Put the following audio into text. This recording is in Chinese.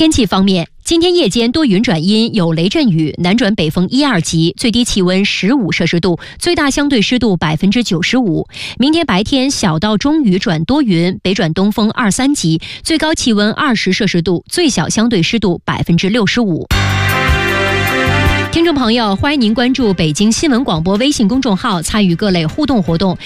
天气方面，今天夜间多云转阴，有雷阵雨，南转北风1、2级，最低气温15摄氏度，最大相对湿度95%。明天白天小到中雨转多云，北转东风2、3级，最高气温20摄氏度，最小相对湿度65%。听众朋友，欢迎您关注北京新闻广播微信公众号，参与各类互动活动。